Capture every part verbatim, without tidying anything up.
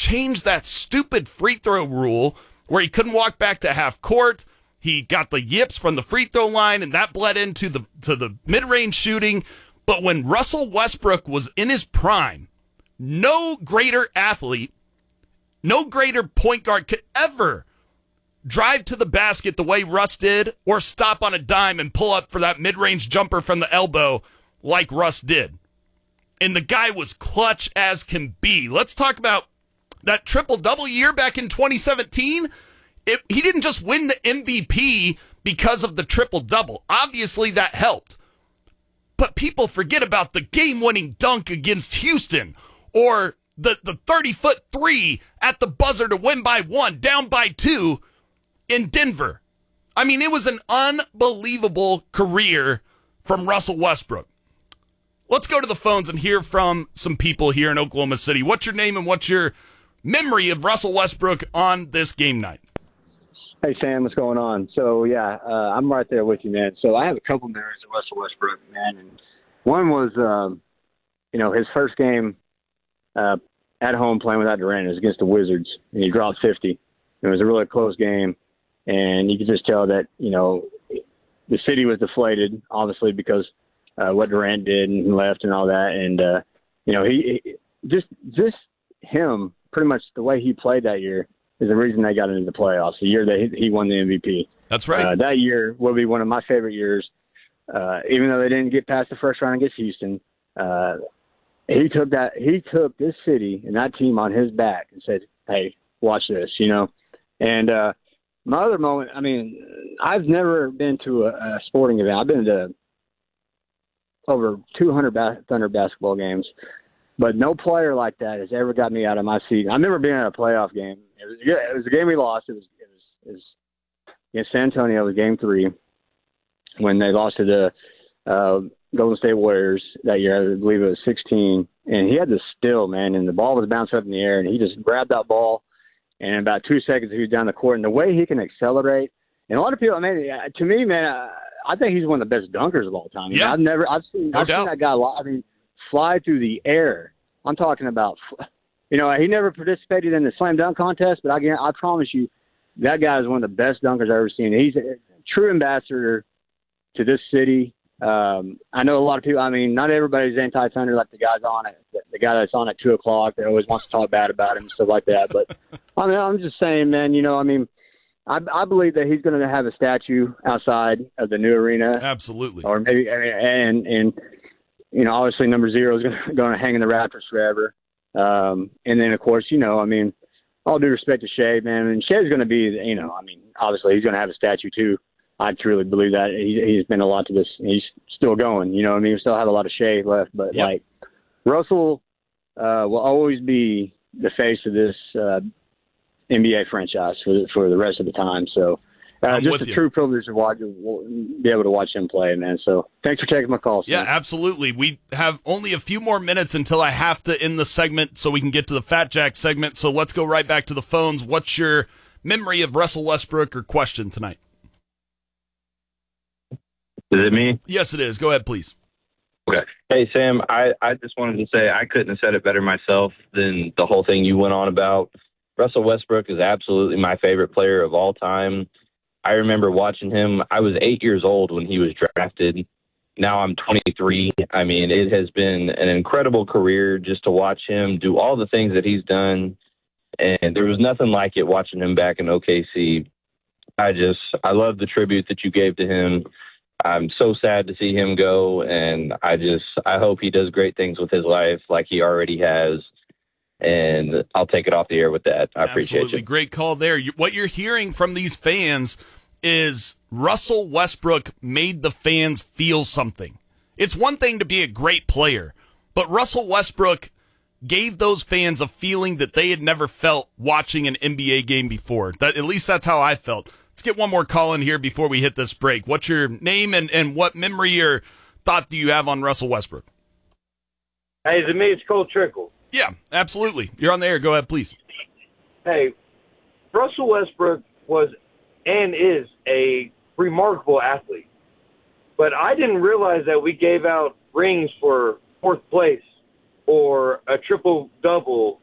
changed that stupid free throw rule where he couldn't walk back to half court. He got the yips from the free throw line, and that bled into the to the mid-range shooting. But when Russell Westbrook was in his prime, no greater athlete, no greater point guard could ever drive to the basket the way Russ did, or stop on a dime and pull up for that mid-range jumper from the elbow like Russ did. And the guy was clutch as can be. Let's talk about that triple-double year back in twenty seventeen. It, he didn't just win the M V P because of the triple-double. Obviously, that helped. But people forget about the game-winning dunk against Houston, or the the thirty-foot three at the buzzer to win by one, down by two in Denver. I mean, it was an unbelievable career from Russell Westbrook. Let's go to the phones and hear from some people here in Oklahoma City. What's your name and what's your memory of Russell Westbrook on this game night? Hey, Sam, what's going on? So, yeah, uh, I'm right there with you, man. So I have a couple memories of Russell Westbrook, man. And one was, um, you know, his first game uh, at home playing without Durant was against the Wizards, and he dropped fifty. It was a really close game. And you could just tell that, you know, the city was deflated, obviously, because uh, what Durant did and left and all that. And, uh, you know, he, he just just him, pretty much the way he played that year is the reason they got into the playoffs, the year that he, he won the M V P. That's right. Uh, that year will be one of my favorite years. Uh, even though they didn't get past the first round against Houston, uh, he took that he took this city and that team on his back and said, hey, watch this, you know. And uh, my other moment, I mean, I've never been to a, a sporting event. I've been to over two hundred ba- Thunder basketball games, but no player like that has ever got me out of my seat. I've never been at a playoff game. It was, it was a game we lost. It was, it was, it was against San Antonio. It was game three when they lost to the uh, Golden State Warriors that year. I believe it was sixteen. And he had this still, man, and the ball was bouncing up in the air, and he just grabbed that ball. And in about two seconds, he was down the court. And the way he can accelerate, and a lot of people, I mean, to me, man, I, I think he's one of the best dunkers of all time. Yeah. I've never, I've seen, No I've doubt. seen that guy. I mean, fly through the air. I'm talking about, you know, he never participated in the slam dunk contest, but I, I promise you, that guy is one of the best dunkers I've ever seen. He's a true ambassador to this city. Um, I know a lot of people, I mean, not everybody's anti-Thunder like the guys on it. The, the guy that's on at two o'clock that always wants to talk bad about him and stuff like that. But, I mean, I'm just saying, man, you know, I mean, I, I believe that he's going to have a statue outside of the new arena. Absolutely. Or maybe, and, and you know, obviously number zero is going to hang in the Raptors forever. Um, and then, of course, you know, I mean, all due respect to Shea, man, and Shea's going to be, you know, I mean, obviously he's going to have a statue too. I truly believe that. He, he's been a lot to this. He's still going, you know what I mean? We still have a lot of Shea left. But, Yep. like, Russell uh, will always be the face of this uh, N B A franchise for the, for the rest of the time. So, uh, I'm just with a you. true privilege to watch, be able to watch him play, man. So, thanks for taking my call. Yeah, Sam. absolutely. We have only a few more minutes until I have to end the segment so we can get to the Fat Jack segment. So let's go right back to the phones. What's your memory of Russell Westbrook or question tonight? Is it me? Yes, it is. Go ahead, please. Okay. Hey, Sam, I, I just wanted to say I couldn't have said it better myself than the whole thing you went on about. Russell Westbrook is absolutely my favorite player of all time. I remember watching him. I was eight years old when he was drafted. Now I'm twenty-three. I mean, it has been an incredible career just to watch him do all the things that he's done. And there was nothing like it watching him back in O K C. I just, I love the tribute that you gave to him. I'm so sad to see him go, and I just I hope he does great things with his life like he already has. And I'll take it off the air with that. I appreciate Absolutely. you. Great call there. You- What you're hearing from these fans is Russell Westbrook made the fans feel something. It's one thing to be a great player, but Russell Westbrook gave those fans a feeling that they had never felt watching an N B A game before. That, at least that's how I felt. Let's get one more call in here before we hit this break. What's your name and, and what memory or thought do you have on Russell Westbrook? Hey, is it me? It's Cole Trickle. Yeah, absolutely. You're on the air. Go ahead, please. Hey, Russell Westbrook was and is a remarkable athlete. But I didn't realize that we gave out rings for fourth place or a triple-double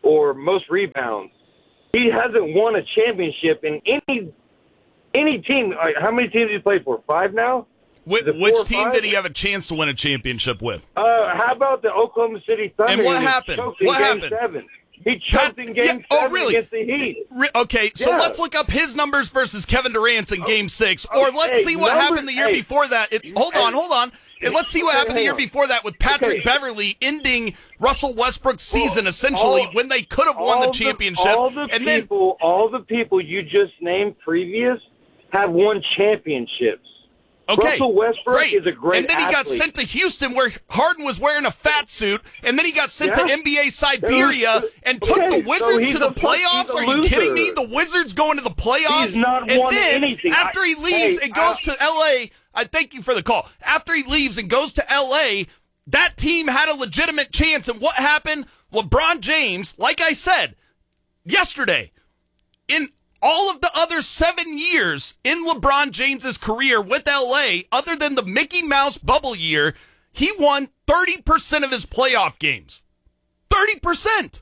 or most rebounds. He hasn't won a championship in any any team. Like, how many teams has he played for? Five now? Wh- which team five? did he have a chance to win a championship with? Uh, how about the Oklahoma City Thunder? And what happened? Game What happened? Seven. He choked in Game yeah, Seven oh, really? against the Heat. Re- okay, so yeah. let's look up his numbers versus Kevin Durant's in Game Six, or okay, let's see what numbers, happened the year hey, before that. It's hold hey, on, hold on. And let's see what happened the year on. before that with Patrick okay. Beverly ending Russell Westbrook's season well, essentially all, when they could have won the championship. The, all the and people, then, all the people you just named previous have won championships. Okay, Russell Westbrook great. is a great And then he athlete. got sent to Houston where Harden was wearing a fat suit, and then he got sent yeah. to N B A Siberia and took okay, the Wizards so to the a, playoffs. Are you loser. kidding me? The Wizards going to the playoffs? He's not and won then anything. after he I, leaves hey, and goes I, to L A, I thank you for the call. After he leaves and goes to L A, that team had a legitimate chance. And what happened? LeBron James, like I said yesterday, in all of the other seven years in LeBron James's career with L A, other than the Mickey Mouse bubble year, he won thirty percent of his playoff games. thirty percent.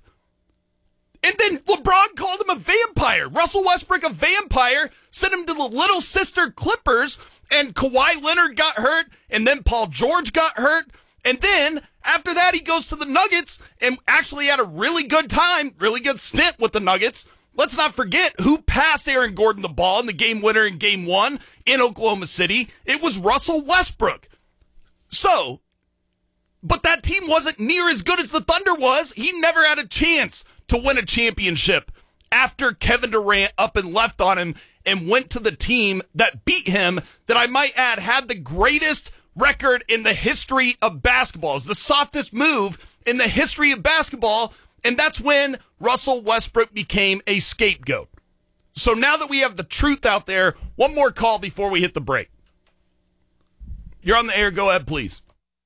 And then LeBron called him a vampire. Russell Westbrook a vampire, sent him to the Little Sister Clippers, and Kawhi Leonard got hurt, and then Paul George got hurt. And then after that, he goes to the Nuggets and actually had a really good time, really good stint with the Nuggets. Let's not forget who passed Aaron Gordon the ball in the game winner in game one in Oklahoma City. It was Russell Westbrook. So, but that team wasn't near as good as the Thunder was. He never had a chance to win a championship after Kevin Durant up and left on him and went to the team that beat him, that I might add had the greatest record in the history of basketball. It's the softest move in the history of basketball. And that's when Russell Westbrook became a scapegoat. So now that we have the truth out there, one more call before we hit the break. You're on the air. Go ahead, please.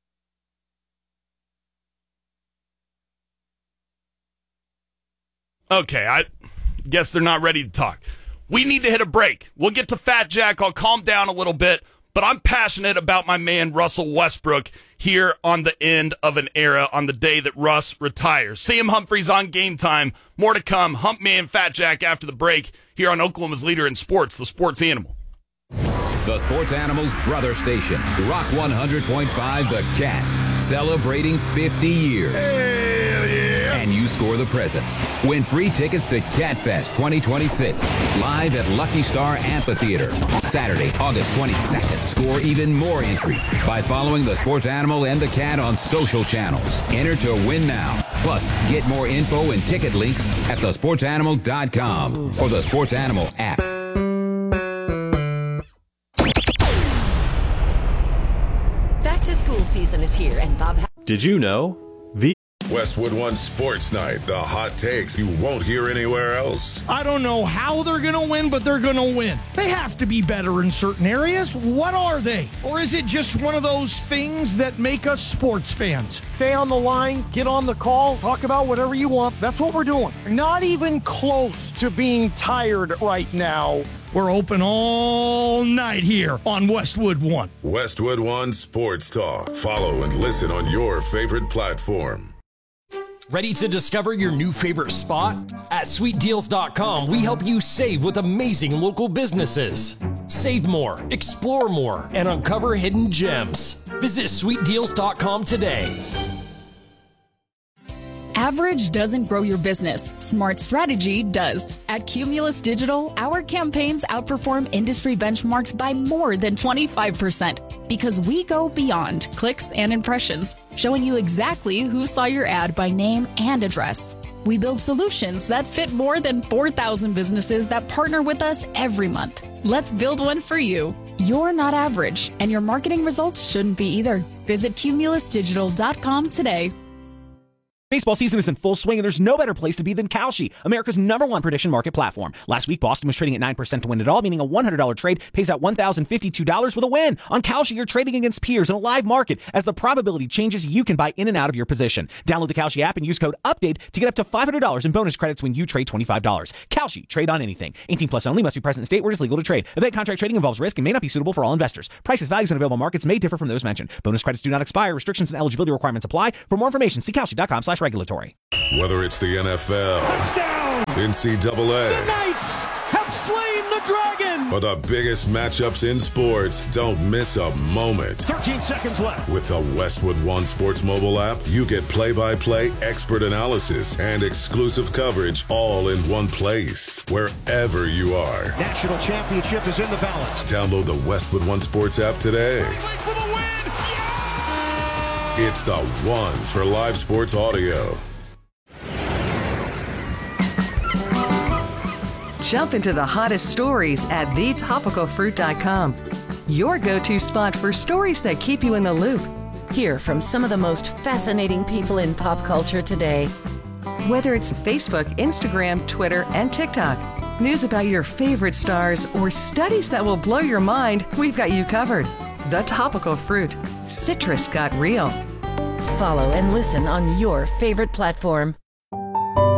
Okay, I guess they're not ready to talk. We need to hit a break. We'll get to Fat Jack. I'll calm down a little bit, but I'm passionate about my man Russell Westbrook here on the end of an era, on the day that Russ retires. Sam Humphries on Game Time. More to come. Hump Man, Fat Jack after the break here on Oklahoma's leader in sports, the Sports Animal. The Sports Animal's brother station, Rock one hundred point five The Cat, celebrating fifty years. Hell yeah. And you score the presents. Win free tickets to CatFest twenty twenty-six, live at Lucky Star Amphitheater, Saturday, August twenty-second. Score even more entries by following the Sports Animal and The Cat on social channels. Enter to win now. Plus, get more info and ticket links at the sports animal dot com or the Sports Animal app. Back to school season is here, and Bob. Ha- Did you know? Westwood One Sports Night, the hot takes you won't hear anywhere else. I don't know how they're going to win, but they're going to win. They have to be better in certain areas. What are they? Or is it just one of those things that make us sports fans? Stay on the line, get on the call, talk about whatever you want. That's what we're doing. Not even close to being tired right now. We're open all night here on Westwood One. Westwood One Sports Talk. Follow and listen on your favorite platform. Ready to discover your new favorite spot? At sweet deals dot com, we help you save with amazing local businesses. Save more, explore more, and uncover hidden gems. Visit sweet deals dot com today. Average doesn't grow your business. Smart strategy does. At Cumulus Digital, our campaigns outperform industry benchmarks by more than twenty-five percent because we go beyond clicks and impressions, showing you exactly who saw your ad by name and address. We build solutions that fit more than four thousand businesses that partner with us every month. Let's build one for you. You're not average, and your marketing results shouldn't be either. Visit cumulus digital dot com today. Baseball season is in full swing, and there's no better place to be than Kalshi, America's number one prediction market platform. Last week, Boston was trading at nine percent to win it all, meaning a one hundred dollars trade pays out one thousand fifty-two dollars with a win. On Kalshi, you're trading against peers in a live market. As the probability changes, you can buy in and out of your position. Download the Kalshi app and use code UPDATE to get up to five hundred dollars in bonus credits when you trade twenty-five dollars. Kalshi, trade on anything. eighteen plus only, must be present in state where it is legal to trade. Event contract trading involves risk and may not be suitable for all investors. Prices, values, and available markets may differ from those mentioned. Bonus credits do not expire. Restrictions and eligibility requirements apply. For more information, see kalshi dot com slash slash regulatory. Whether it's the N F L, Touchdown! N C double A, The Knights have slain the dragon! or the biggest matchups in sports, don't miss a moment. thirteen seconds left. With the Westwood One Sports mobile app, you get play-by-play expert analysis and exclusive coverage all in one place, wherever you are. National championship is in the balance. Download the Westwood One Sports app today. For the win! Yeah! It's the one for live sports audio. Jump into the hottest stories at the topical fruit dot com. Your go-to spot for stories that keep you in the loop. Hear from some of the most fascinating people in pop culture today. Whether it's Facebook, Instagram, Twitter, and TikTok, news about your favorite stars, or studies that will blow your mind, we've got you covered. The Topical Fruit. Citrus got real. Follow and listen on your favorite platform.